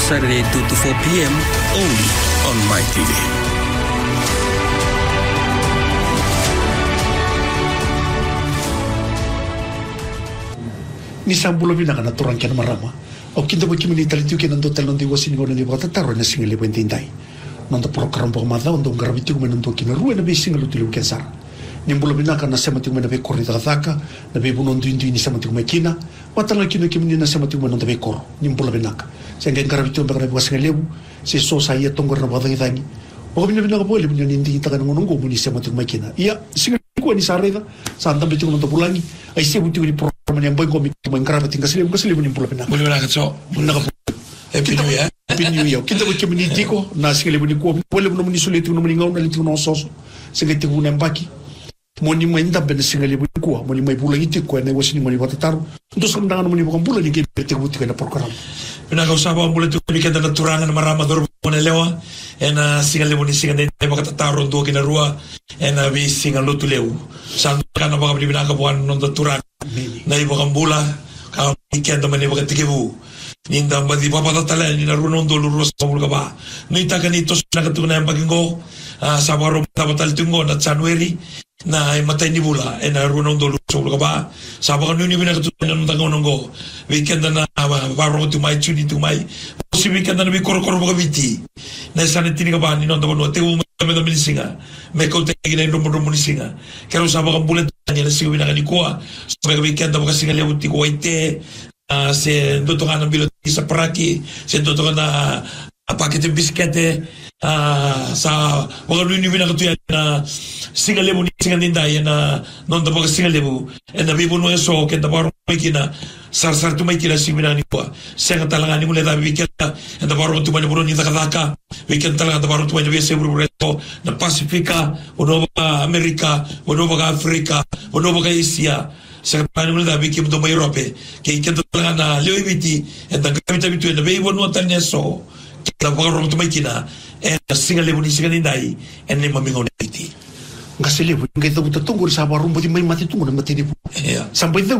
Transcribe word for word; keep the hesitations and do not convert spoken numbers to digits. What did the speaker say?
Saturday two to four p.m. only on MyTV. Ni sambulo bina kana turang kana marama. O kinta baki mini talitu ke nando tel nando wasi ni ngona liba tataro na single bentindai. Nando program po mata ondo ngarabitu ko nando kina ruwa na be single tilu kesar. Nimbulo bina kana semati ko na be korri tagaka, na be bunon duindu ni semati ko makina, watala kino kimini na semati ko nando be kor. Nimbulo bina ka. Senga ngarabitu ba kana wasi ngalebu, se so sa ia tongor na badang itangi. O bina bina ka pole bina nindi kita kana ngonongo muni semati ko makina. Ia single ko ni sareda, sa andam bitu nando pulangi. Ai se buti ni program yang boy komik boy ngarabat tinggal selibu ke selibu ni pulau benak. Boleh nak so. Benak. Happy New Year. Happy New Year. Kita boleh community ko na selibu ni ko boleh belum ni sulit belum ni ngau na litu no soso. Sengeti ko nembaki. Moni mainda ben selibu ni ko, moni mai pulau itu ko na wasi ni moni batataru. Untuk sekarang moni bukan pulau ni ke betik buti kana program. Benak usah bawa boleh tu ni kita naturangan maramador mona lewa. Ena singal lebu ni singal ni bakatataru untuk kena rua. Ena bi singal lutu lewu. Sangat kana baka bina ka buan non naturan. Na iba kang bula, kang ikan teman iba katikibu. Ninda badi papa tatala ni narunon dolurus pamul ka ba. Nita kanito na katuna yang bagingo sa baro tabatal tungo na January na matay ni bula e narunon dolurus pamul ka ba. Sa baka nuni bina katuna ng tangon ngo. Weekend na baro tumay chuni tumay. Si weekend na bi koro-koro ka biti. Na sanitini ka ba ni non tabono te u me da minisinga. Me ko te gina rumbo rumbo minisinga. Kero sa baka bulet niya na siya winakanikua. So, may weekend na makasing aliawuti ko ite, se dotokan ng bilot sa paraki, se dotokan na paket ng biskete, sa mga nuni winakatuyan na singalebu ni singaninday na noon na baka singalebu, e nabibun mo yung so, kaya nabarong may kina, sar-sar tumay kina si winakanikua. Siya nga talaga ni mula tabi weekend na, e nabarong tumay na buron yung takadaka, weekend talaga nabarong tumay na biya sa Euro na Pasifika, uno ba Amerika, uno ba Afrika, uno ba Asia, sa kapanin mo na dabi kim may Europe, kaya ikan talaga na leo ibiti, at ang gamit namin ito, na may iwan mo tan niya so, kaya nabarong tumay kina, eh, singalebo ni singaninday, and ni mamingaw na ibiti. Kasi libo, yung kayo ito tungkol sa barong, buti may mati tungkol na mati nipo. Sampai